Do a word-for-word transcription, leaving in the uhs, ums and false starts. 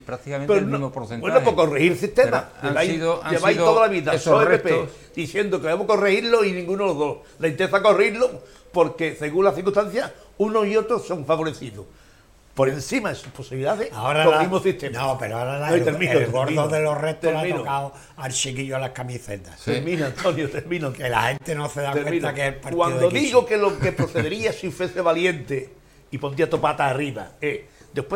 prácticamente Pero el no, mismo porcentaje. bueno, por corregir el sistema. Pero han Lleváis, sido- han lleváis sido toda la vida, esos P S O E, P P, restos. diciendo que debemos corregirlo y ninguno de los dos le interesa corregirlo porque, según las circunstancias, unos y otros son favorecidos. Por encima de sus posibilidades, Ahora con la- el mismo sistema. No, pero ahora la- No, y el, termino, el gordo termino, de los restos le ha termino. tocado al chiquillo a las camisetas. Sí. Termina, Antonio, termino. Que la gente no se da Termino. cuenta que es el partido Cuando de digo Kishi. que lo que procedería si fuese valiente y pondría tu pata arriba, eh,